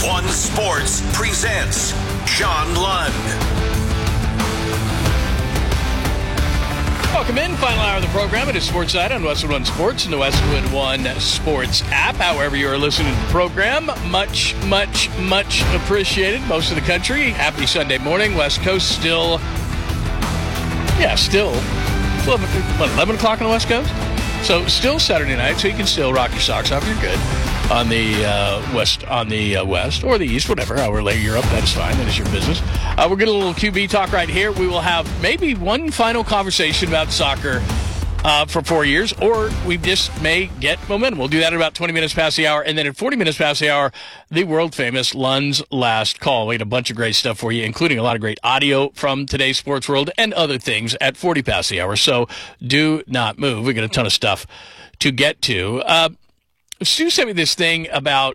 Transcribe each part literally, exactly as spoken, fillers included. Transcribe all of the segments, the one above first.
One Sports presents Sean Lund. Welcome in. Final hour of the program. It is Sports Night on Westwood One Sports and the Westwood One Sports app. However you are listening to the program, much, much, much appreciated. Most of the country, happy Sunday morning. West Coast still, yeah, still, eleven, what, eleven o'clock on the West Coast? So still Saturday night, so you can still rock your socks off. You're good on the uh, west, on the uh, west or the east, whatever. However late you're up, that is fine. That is your business. Uh, we're getting a little Q B talk right here. We will have maybe one final conversation about soccer uh, for four years, or we just may get momentum. We'll do that at about twenty minutes past the hour, and then at forty minutes past the hour, the world famous Lund's Last Call. We had a bunch of great stuff for you, including a lot of great audio from today's sports world and other things at forty past the hour. So do not move. We got a ton of stuff to get to. Uh, Stu sent me this thing about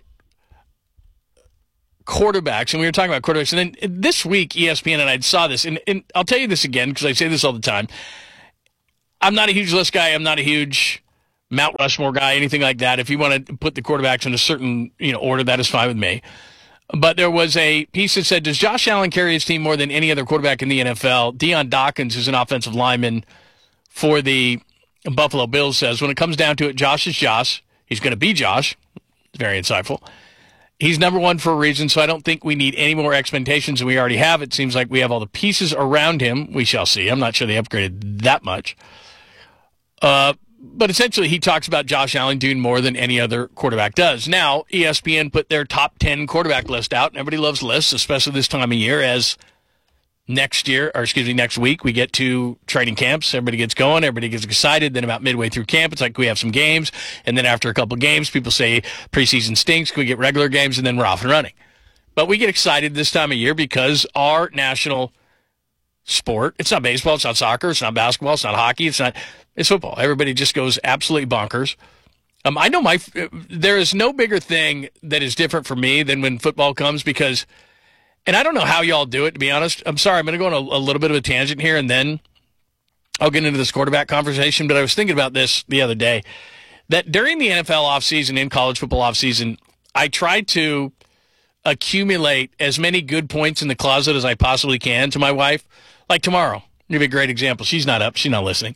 quarterbacks, and we were talking about quarterbacks. And then this week, E S P N and I saw this, and, and I'll tell you this again because I say this all the time. I'm not a huge list guy. I'm not a huge Mount Rushmore guy, anything like that. If you want to put the quarterbacks in a certain you know order, that is fine with me. But there was a piece that said, does Josh Allen carry his team more than any other quarterback in the N F L? Deion Dawkins, who's an offensive lineman for the Buffalo Bills, says, when it comes down to it, Josh is Josh. He's going to be Josh. Very insightful. He's number one for a reason, so I don't think we need any more expectations than we already have. It seems like we have all the pieces around him. We shall see. I'm not sure they upgraded that much. Uh, but essentially, he talks about Josh Allen doing more than any other quarterback does. Now, E S P N put their top ten quarterback list out, and everybody loves lists, especially this time of year, as next year, or excuse me, next week, we get to training camps. Everybody gets going. Everybody gets excited. Then about midway through camp, it's like we have some games. And then after a couple of games, people say preseason stinks. Can we get regular games? And then we're off and running. But we get excited this time of year because our national sport, it's not baseball, it's not soccer, it's not basketball, it's not hockey, it's not, it's football. Everybody just goes absolutely bonkers. Um, I know my, there is no bigger thing that is different for me than when football comes because, and I don't know how y'all do it, to be honest. I'm sorry, I'm going to go on a, a little bit of a tangent here, and then I'll get into this quarterback conversation. But I was thinking about this the other day, that during the N F L offseason, in college football offseason, I try to accumulate as many good points in the closet as I possibly can to my wife. Like tomorrow, give you a great example. She's not up. She's not listening.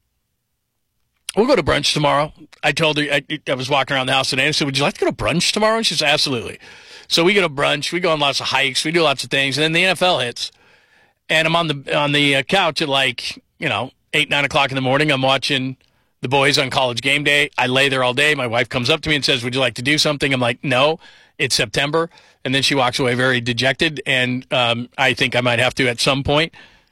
We'll go to brunch tomorrow. I told her, I, I was walking around the house today, and I said, would you like to go to brunch tomorrow? And she said, absolutely. So we go to brunch, we go on lots of hikes, we do lots of things, and then the N F L hits, and I'm on the on the couch at like, you know, eight, nine o'clock in the morning. I'm watching the boys on College Game Day. I lay there all day. My wife comes up to me and says, would you like to do something? I'm like, no, it's September. And then she walks away very dejected, and um, I think I might have to at some point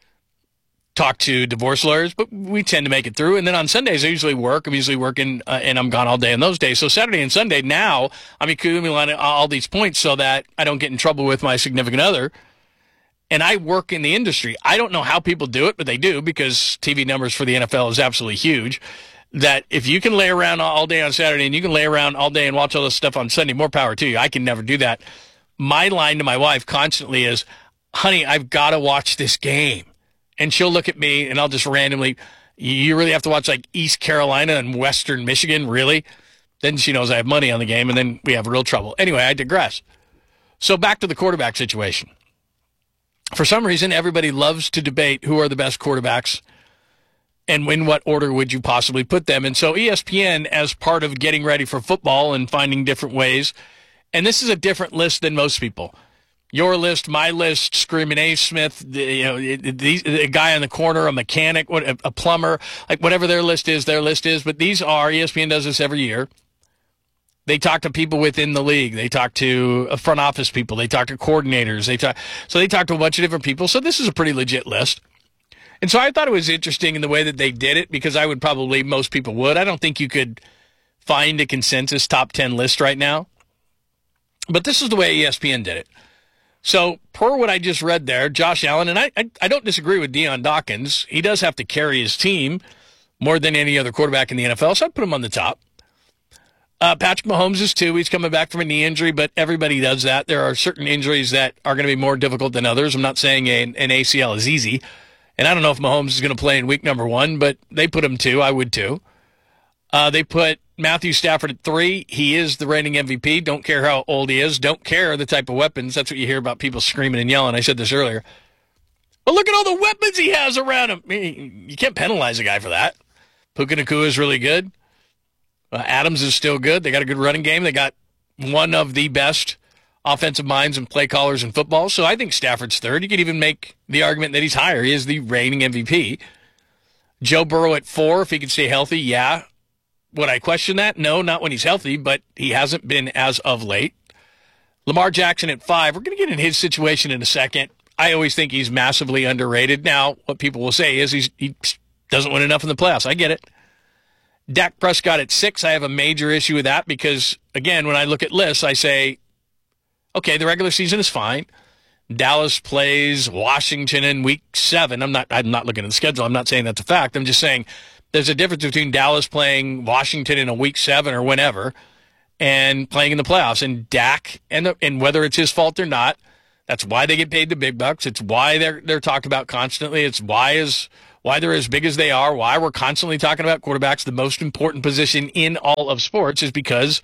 talk to divorce lawyers, but we tend to make it through. And then on Sundays, I usually work. I'm usually working, uh, and I'm gone all day on those days. So Saturday and Sunday, now I'm accumulating all these points so that I don't get in trouble with my significant other. And I work in the industry. I don't know how people do it, but they do, because T V numbers for the N F L is absolutely huge. That if you can lay around all day on Saturday and you can lay around all day and watch all this stuff on Sunday, more power to you. I can never do that. My line to my wife constantly is, honey, I've got to watch this game. And she'll look at me, and I'll just randomly, you really have to watch like East Carolina and Western Michigan, really? Then she knows I have money on the game, and then we have real trouble. Anyway, I digress. So back to the quarterback situation. For some reason, everybody loves to debate who are the best quarterbacks and in what order would you possibly put them. And so E S P N, as part of getting ready for football and finding different ways, and this is a different list than most people. Your list, my list, Screaming A. Smith, the, you know, the, the guy on the corner, a mechanic, what, a, a plumber, like whatever their list is, their list is. But these are, E S P N does this every year. They talk to people within the league. They talk to front office people. They talk to coordinators. They talk, so they talk to a bunch of different people. So this is a pretty legit list. And so I thought it was interesting in the way that they did it, because I would probably, most people would. I don't think you could find a consensus top ten list right now. But this is the way E S P N did it. So, per what I just read there, Josh Allen, and I, I, I don't disagree with Deion Dawkins. He does have to carry his team more than any other quarterback in the N F L, so I'd put him on the top. Uh, Patrick Mahomes is too. He's coming back from a knee injury, but everybody does that. There are certain injuries that are going to be more difficult than others. I'm not saying a, an A C L is easy, and I don't know if Mahomes is going to play in week number one, but they put him two. I would too. Uh, they put Matthew Stafford at three. He is the reigning M V P. Don't care how old he is. Don't care the type of weapons. That's what you hear about people screaming and yelling. I said this earlier. But look at all the weapons he has around him. I mean, you can't penalize a guy for that. Puka Nacua is really good. Uh, Adams is still good. They got a good running game. They got one of the best offensive minds and play callers in football. So I think Stafford's third. You could even make the argument that he's higher. He is the reigning M V P. Joe Burrow at four, if he can stay healthy, yeah. Would I question that? No, not when he's healthy, but he hasn't been as of late. Lamar Jackson at five. We're going to get in his situation in a second. I always think he's massively underrated. Now, what people will say is he's, he doesn't win enough in the playoffs. I get it. Dak Prescott at six. I have a major issue with that because, again, when I look at lists, I say, okay, the regular season is fine. Dallas plays Washington in week seven. I'm not I'm not looking at the schedule. I'm not saying that's a fact. I'm just saying there's a difference between Dallas playing Washington in a week seven or whenever and playing in the playoffs. And Dak, and, the, and whether it's his fault or not, that's why they get paid the big bucks. It's why they're they're talked about constantly. It's why is why they're as big as they are, why we're constantly talking about quarterbacks. The most important position in all of sports is because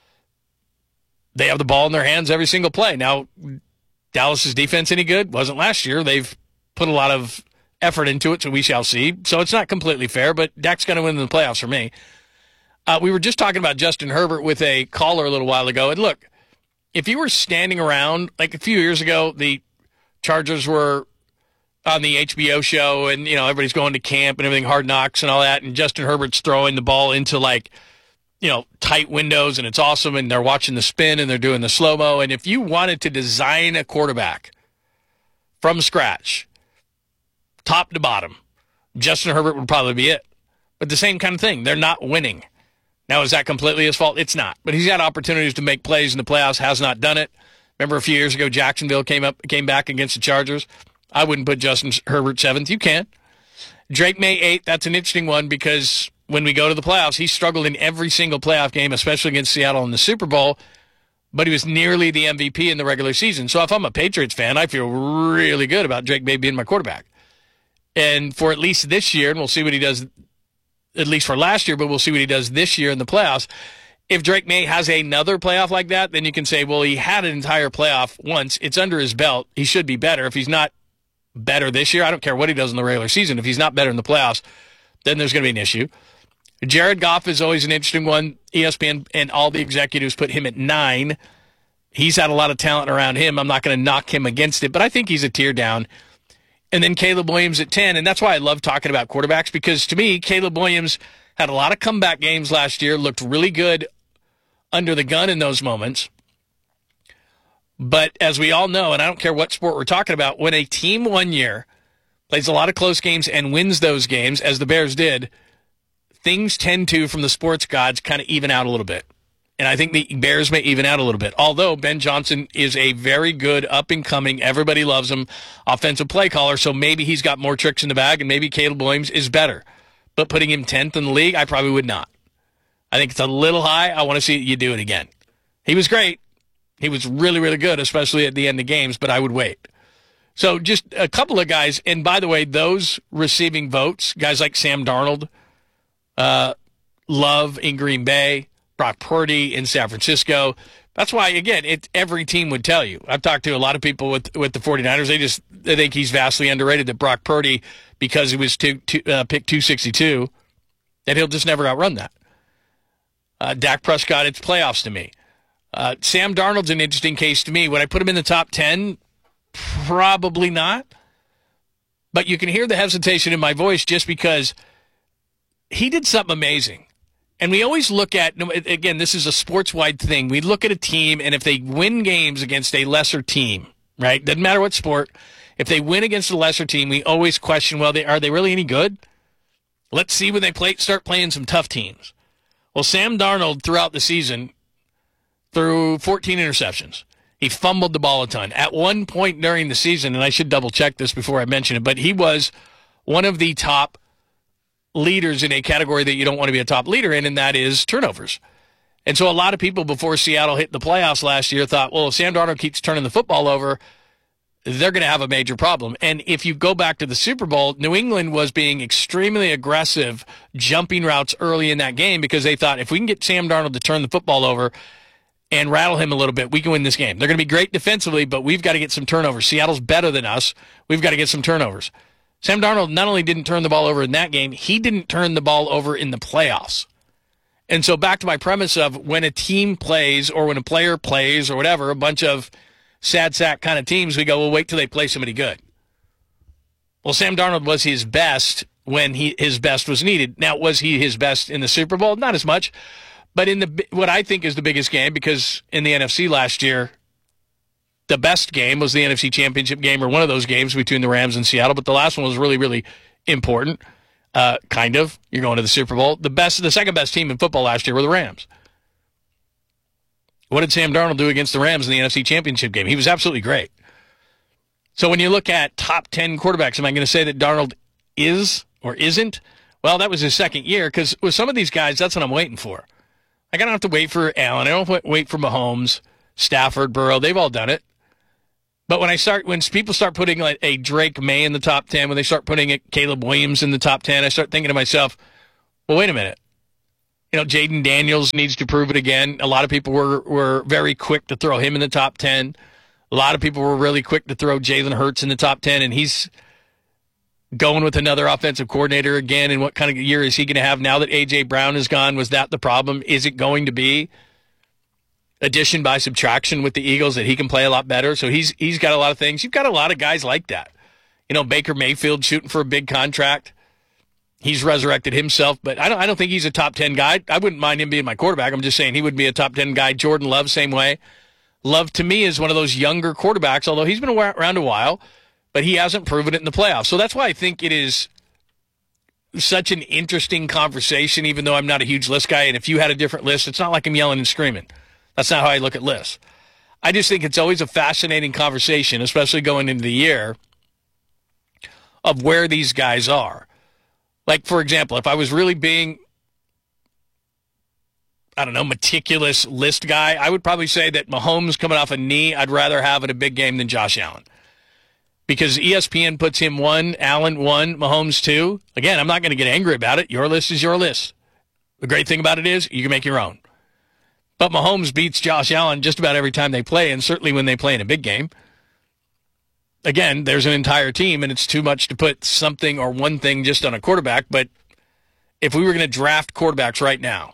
they have the ball in their hands every single play. Now, Dallas's defense any good? Wasn't last year. They've put a lot of effort into it, so we shall see. So it's not completely fair, but Dak's going to win in the playoffs for me. Uh, we were just talking about Justin Herbert with a caller a little while ago. And look, if you were standing around, like a few years ago, the Chargers were on the H B O show and, you know, everybody's going to camp and everything, Hard Knocks and all that, and Justin Herbert's throwing the ball into, like, you know, tight windows, and it's awesome, and they're watching the spin, and they're doing the slow-mo. And if you wanted to design a quarterback from scratch, top to bottom, Justin Herbert would probably be it. But the same kind of thing. They're not winning. Now, is that completely his fault? It's not. But he's had opportunities to make plays in the playoffs, has not done it. Remember a few years ago, Jacksonville came up, came back against the Chargers. I wouldn't put Justin Herbert seventh. You can. Drake May eighth. That's an interesting one because when we go to the playoffs, he struggled in every single playoff game, especially against Seattle in the Super Bowl, but he was nearly the M V P in the regular season. So if I'm a Patriots fan, I feel really good about Drake May being my quarterback. And for at least this year, and we'll see what he does, at least for last year, but we'll see what he does this year in the playoffs. If Drake May has another playoff like that, then you can say, well, he had an entire playoff once. It's under his belt. He should be better. If he's not better this year, I don't care what he does in the regular season. If he's not better in the playoffs, then there's going to be an issue. Jared Goff is always an interesting one. E S P N and all the executives put him at nine. He's had a lot of talent around him. I'm not going to knock him against it, but I think he's a tier down. And then Caleb Williams at ten, and that's why I love talking about quarterbacks, because to me, Caleb Williams had a lot of comeback games last year, looked really good under the gun in those moments. But as we all know, and I don't care what sport we're talking about, when a team one year plays a lot of close games and wins those games, as the Bears did, things tend to, from the sports gods, kind of even out a little bit. And I think the Bears may even out a little bit. Although Ben Johnson is a very good, up-and-coming, everybody loves him, offensive play caller, so maybe he's got more tricks in the bag, and maybe Caleb Williams is better. But putting him tenth in the league, I probably would not. I think it's a little high. I want to see you do it again. He was great. He was really, really good, especially at the end of games, but I would wait. So just a couple of guys, and by the way, those receiving votes, guys like Sam Darnold, uh, Love in Green Bay, Brock Purdy in San Francisco. That's why, again, it, every team would tell you. I've talked to a lot of people with, with the 49ers. They just they think he's vastly underrated, that Brock Purdy, because he was two, two, uh, picked two sixty-two, that he'll just never outrun that. Uh, Dak Prescott, it's playoffs to me. Uh, Sam Darnold's an interesting case to me. Would I put him in the top ten? Probably not. But you can hear the hesitation in my voice just because he did something amazing. And we always look at, again, this is a sports-wide thing. We look at a team, and if they win games against a lesser team, right? Doesn't matter what sport. If they win against a lesser team, we always question, well, they, are they really any good? Let's see when they play, start playing some tough teams. Well, Sam Darnold, throughout the season, threw fourteen interceptions. He fumbled the ball a ton. At one point during the season, and I should double-check this before I mention it, but he was one of the top leaders in a category that you don't want to be a top leader in, and that is turnovers. And so a lot of people before Seattle hit the playoffs last year thought, well, if Sam Darnold keeps turning the football over, they're going to have a major problem. And if you go back to the Super Bowl, New England was being extremely aggressive, jumping routes early in that game because they thought if we can get Sam Darnold to turn the football over and rattle him a little bit, we can win this game. They're going to be great defensively, but we've got to get some turnovers. Seattle's better than us. We've got to get some turnovers. Sam Darnold not only didn't turn the ball over in that game, he didn't turn the ball over in the playoffs. And so back to my premise of when a team plays or when a player plays or whatever, a bunch of sad sack kind of teams, we go, well, wait till they play somebody good. Well, Sam Darnold was his best when he his best was needed. Now, was he his best in the Super Bowl? Not as much. But in the what I think is the biggest game, because in the N F C last year, the best game was the N F C Championship game, or one of those games between the Rams and Seattle. But the last one was really, really important, uh, kind of. You're going to the Super Bowl. The best, the second best team in football last year were the Rams. What did Sam Darnold do against the Rams in the N F C Championship game? He was absolutely great. So when you look at top ten quarterbacks, am I going to say that Darnold is or isn't? Well, that was his second year, because with some of these guys, that's what I'm waiting for. Like, I don't have to wait for Allen. I don't wait for Mahomes, Stafford, Burrow. They've all done it. But when I start, when people start putting like a Drake May in the top ten, when they start putting a Caleb Williams in the top ten, I start thinking to myself, well, wait a minute. You know, Jaden Daniels needs to prove it again. A lot of people were, were very quick to throw him in the top ten. A lot of people were really quick to throw Jalen Hurts in the top ten, and he's going with another offensive coordinator again. And what kind of year is he going to have now that A J. Brown is gone? Was that the problem? Is it going to be addition by subtraction with the Eagles, that he can play a lot better? So he's he's got a lot of things. You've got a lot of guys like that. You know, Baker Mayfield shooting for a big contract. He's resurrected himself, but I don't I don't think he's a top ten guy. I wouldn't mind him being my quarterback. I'm just saying he would be a top ten guy. Jordan Love, same way. Love, to me, is one of those younger quarterbacks, although he's been around a while, but he hasn't proven it in the playoffs. So that's why I think it is such an interesting conversation, even though I'm not a huge list guy. And if you had a different list, it's not like I'm yelling and screaming. That's not how I look at lists. I just think it's always a fascinating conversation, especially going into the year, of where these guys are. Like, for example, if I was really being, I don't know, meticulous list guy, I would probably say that Mahomes coming off a knee, I'd rather have in a big game than Josh Allen. Because E S P N puts him one, Allen one, Mahomes two. Again, I'm not going to get angry about it. Your list is your list. The great thing about it is you can make your own. But Mahomes beats Josh Allen just about every time they play, and certainly when they play in a big game. Again, there's an entire team, and it's too much to put something or one thing just on a quarterback. But if we were going to draft quarterbacks right now,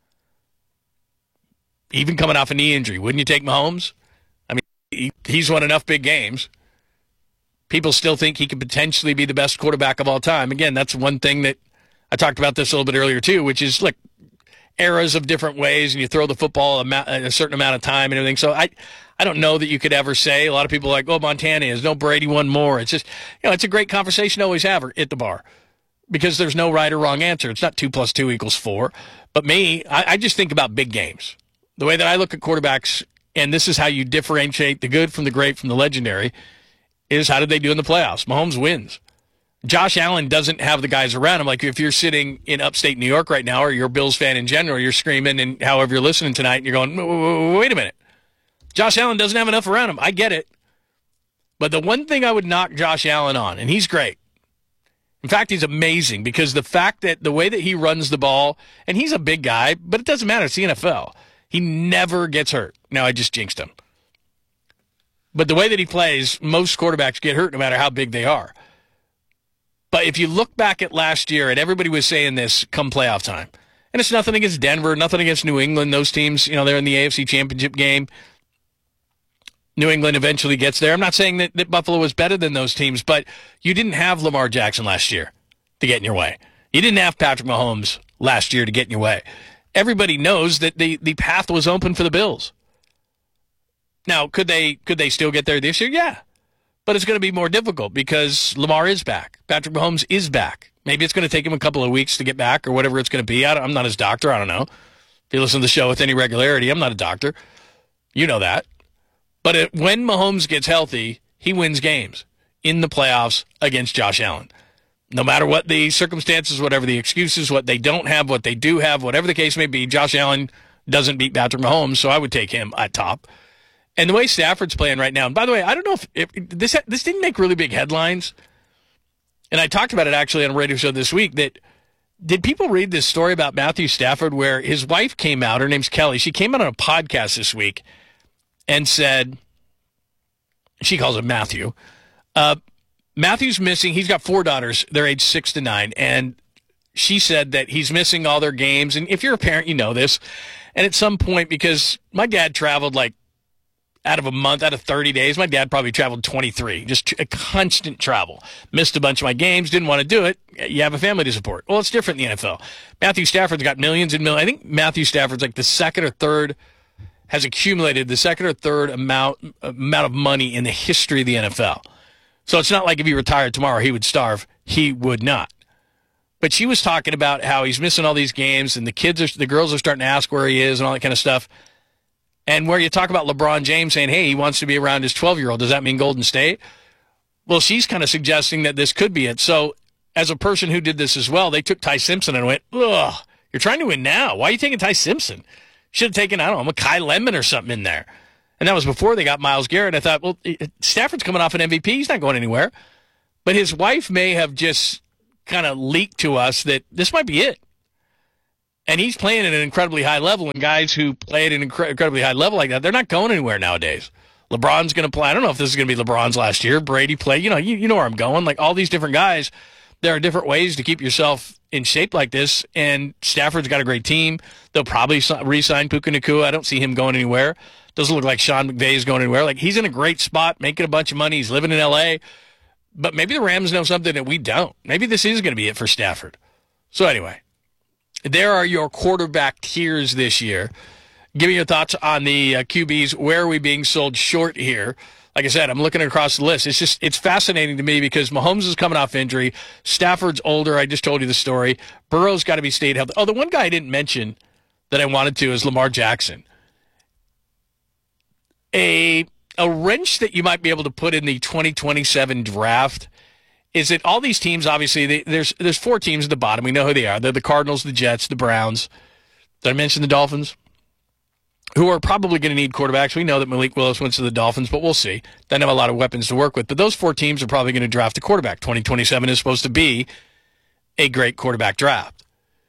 even coming off a knee injury, wouldn't you take Mahomes? I mean, he, he's won enough big games. People still think he could potentially be the best quarterback of all time. Again, that's one thing that I talked about this a little bit earlier too, which is, look, eras of different ways, and you throw the football a, a certain amount of time and everything. So I, I don't know that you could ever say. A lot of people are like, oh, Montana is. No, Brady won more. It's just, you know, it's a great conversation to always have at the bar, because there's no right or wrong answer. It's not two plus two equals four. But me, I, I just think about big games. The way that I look at quarterbacks, and this is how you differentiate the good from the great from the legendary, is how did they do in the playoffs? Mahomes wins. Josh Allen doesn't have the guys around him. Like, if you're sitting in upstate New York right now, or you're a Bills fan in general, you're screaming, and however you're listening tonight, and you're going, wait a minute. Josh Allen doesn't have enough around him. I get it. But the one thing I would knock Josh Allen on, and he's great. In fact, he's amazing, because the fact that the way that he runs the ball, and he's a big guy, but it doesn't matter. It's the N F L. He never gets hurt. Now, I just jinxed him. But the way that he plays, most quarterbacks get hurt no matter how big they are. But if you look back at last year, and everybody was saying this come playoff time, and it's nothing against Denver, nothing against New England. Those teams, you know, they're in the A F C Championship game. New England eventually gets there. I'm not saying that, that Buffalo was better than those teams, but you didn't have Lamar Jackson last year to get in your way. You didn't have Patrick Mahomes last year to get in your way. Everybody knows that the, the path was open for the Bills. Now, could they could they still get there this year? Yeah. But it's going to be more difficult because Lamar is back. Patrick Mahomes is back. Maybe it's going to take him a couple of weeks to get back, or whatever it's going to be. I I'm not his doctor. I don't know. If you listen to the show with any regularity, I'm not a doctor. You know that. But it, when Mahomes gets healthy, he wins games in the playoffs against Josh Allen. No matter what the circumstances, whatever the excuses, what they don't have, what they do have, whatever the case may be, Josh Allen doesn't beat Patrick Mahomes, so I would take him at top. And the way Stafford's playing right now, and by the way, I don't know if, if this this didn't make really big headlines, and I talked about it actually on a radio show this week, that did people read this story about Matthew Stafford where his wife came out, her name's Kelly, she came out on a podcast this week and said, she calls him Matthew, uh, Matthew's missing, he's got four daughters, they're age six to nine, and she said that he's missing all their games, and if you're a parent, you know this, and at some point, because my dad traveled like out of a month, out of thirty days, my dad probably traveled twenty-three, just a constant travel. Missed a bunch of my games, didn't want to do it. You have a family to support. Well, it's different in the N F L. Matthew Stafford's got millions and millions. I think Matthew Stafford's like the second or third, has accumulated the second or third amount, amount of money in the history of the N F L. So it's not like if he retired tomorrow, he would starve. He would not. But she was talking about how he's missing all these games, and the kids, are, the girls are starting to ask where he is and all that kind of stuff. And where you talk about LeBron James saying, hey, he wants to be around his twelve-year-old, does that mean Golden State? Well, she's kind of suggesting that this could be it. So as a person who did this as well, they took Ty Simpson and went, ugh, you're trying to win now. Why are you taking Ty Simpson? Should have taken, I don't know, Makai Lemon or something in there. And that was before they got Myles Garrett. I thought, well, Stafford's coming off an M V P. He's not going anywhere. But his wife may have just kind of leaked to us that this might be it. And he's playing at an incredibly high level, and guys who play at an incre- incredibly high level like that, they're not going anywhere nowadays. LeBron's going to play. I don't know if this is going to be LeBron's last year. Brady played. You know, you, you know where I'm going. Like all these different guys, there are different ways to keep yourself in shape like this, and Stafford's got a great team. They'll probably re-sign Puka Nacua. I don't see him going anywhere. Doesn't look like Sean McVay is going anywhere. Like he's in a great spot, making a bunch of money. He's living in L A, but maybe the Rams know something that we don't. Maybe this is going to be it for Stafford. So anyway, there are your quarterback tiers this year. Give me your thoughts on the uh, Q Bs. Where are we being sold short here? Like I said, I'm looking across the list. It's just, it's fascinating to me because Mahomes is coming off injury. Stafford's older. I just told you the story. Burrow's got to be stayed healthy. Oh, the one guy I didn't mention that I wanted to is Lamar Jackson. A, a wrench that you might be able to put in the twenty twenty-seven draft is that all these teams, obviously, they, there's there's four teams at the bottom. We know who they are. They're the Cardinals, the Jets, the Browns. Did I mention the Dolphins? Who are probably going to need quarterbacks. We know that Malik Willis went to the Dolphins, but we'll see. They don't have a lot of weapons to work with. But those four teams are probably going to draft a quarterback. twenty twenty-seven is supposed to be a great quarterback draft.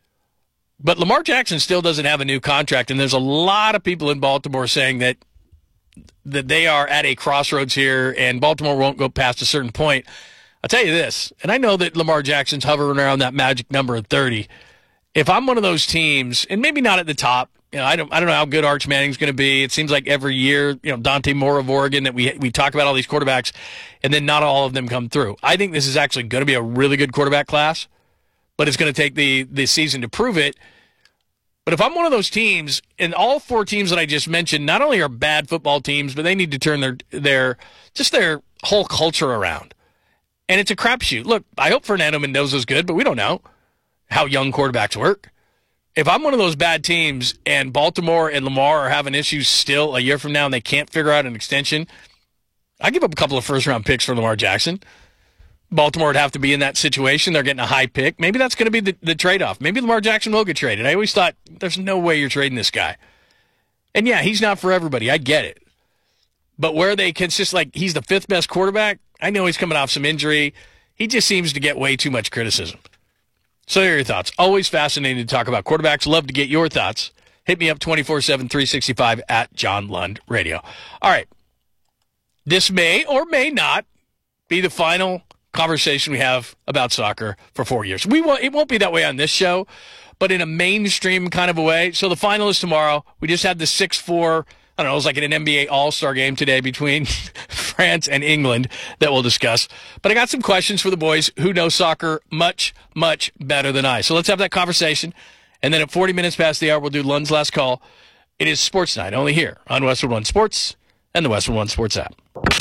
But Lamar Jackson still doesn't have a new contract, and there's a lot of people in Baltimore saying that that they are at a crossroads here, and Baltimore won't go past a certain point. I'll tell you this, and I know that Lamar Jackson's hovering around that magic number of thirty. If I'm one of those teams, and maybe not at the top, you know, I don't, I don't know how good Arch Manning's going to be. It seems like every year, you know, Dante Moore of Oregon, that we we talk about all these quarterbacks, and then not all of them come through. I think this is actually going to be a really good quarterback class, but it's going to take the the season to prove it. But if I'm one of those teams, and all four teams that I just mentioned not only are bad football teams, but they need to turn their their just their whole culture around. And it's a crapshoot. Look, I hope Fernando Mendoza's good, but we don't know how young quarterbacks work. If I'm one of those bad teams and Baltimore and Lamar are having issues still a year from now and they can't figure out an extension, I give up a couple of first-round picks for Lamar Jackson. Baltimore would have to be in that situation. They're getting a high pick. Maybe that's going to be the, the trade-off. Maybe Lamar Jackson will get traded. I always thought, there's no way you're trading this guy. And yeah, he's not for everybody. I get it. But where they can just like, he's the fifth best quarterback, I know he's coming off some injury. He just seems to get way too much criticism. So here are your thoughts. Always fascinating to talk about quarterbacks. Love to get your thoughts. Hit me up twenty-four seven, three sixty-five at John Lund Radio. All right. This may or may not be the final conversation we have about soccer for four years. We won't, it won't be that way on this show, but in a mainstream kind of a way. So the final is tomorrow. We just had the six four, I don't know, it was like an N B A All-Star game today between France and England that we'll discuss. But I got some questions for the boys who know soccer much, much better than I. So let's have that conversation. And then at forty minutes past the hour, we'll do Lund's Last Call. It is Sports Night, only here on Westwood One Sports and the Westwood One Sports app.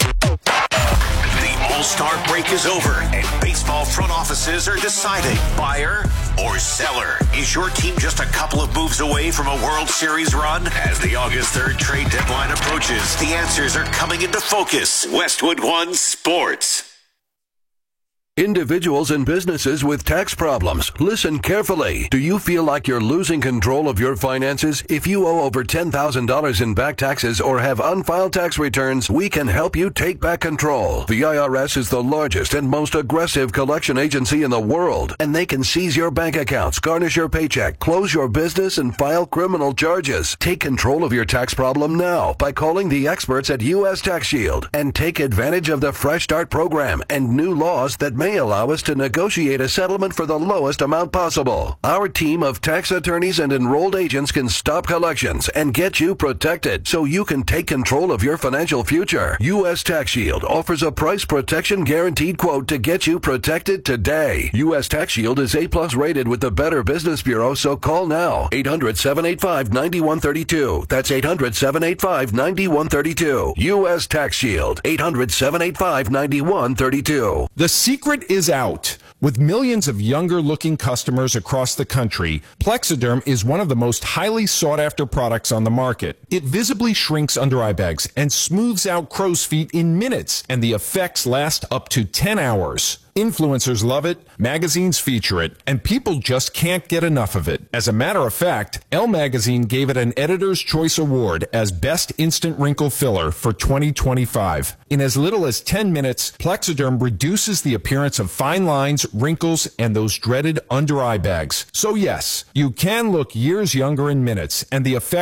All-Star break is over, and baseball front offices are deciding buyer or seller. Is your team just a couple of moves away from a World Series run? As the August third trade deadline approaches, the answers are coming into focus. Westwood One Sports. Individuals and businesses with tax problems, listen carefully. Do you feel like you're losing control of your finances? If you owe over ten thousand dollars in back taxes or have unfiled tax returns, we can help you take back control. The I R S is the largest and most aggressive collection agency in the world, and they can seize your bank accounts, garnish your paycheck, close your business, and file criminal charges. Take control of your tax problem now by calling the experts at U S Tax Shield and take advantage of the Fresh Start program and new laws that may allow us to negotiate a settlement for the lowest amount possible. Our team of tax attorneys and enrolled agents can stop collections and get you protected so you can take control of your financial future. U S Tax Shield offers a price protection guaranteed quote to get you protected today. U S Tax Shield is A plus rated with the Better Business Bureau, so call now. eight hundred, seven eight five, nine one three two. That's eight hundred, seven eight five, nine one three two. U S Tax Shield. eight hundred, seven eight five, nine one three two. The secret is out. With millions of younger-looking customers across the country, Plexiderm is one of the most highly sought-after products on the market. It visibly shrinks under-eye bags and smooths out crow's feet in minutes, and the effects last up to ten hours. Influencers love it, magazines feature it, and people just can't get enough of it. As a matter of fact, Elle Magazine gave it an Editor's Choice Award as Best Instant Wrinkle Filler for twenty twenty-five. In as little as ten minutes, Plexiderm reduces the appearance of fine lines, wrinkles, and those dreaded under-eye bags. So yes, you can look years younger in minutes, and the effect